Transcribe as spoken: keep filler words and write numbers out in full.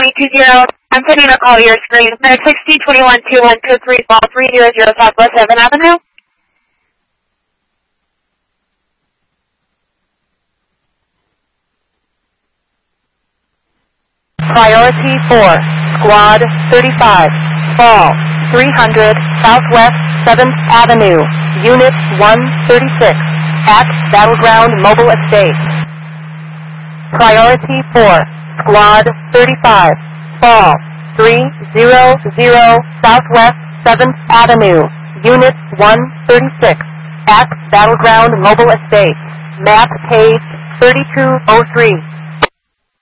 twenty two zero. I'm putting a call to your screen. six D two one two one two three Ball three zero zero Southwest seventh Avenue. Priority four, Squad thirty-five, Ball three hundred Southwest seventh Avenue, Unit one thirty-six, at Battleground Mobile Estate. Priority four, Squad thirty-five, Ball three hundred Southwest seventh Avenue, Unit one thirty-six, at Battleground Mobile Estate. Map page thirty-two oh three.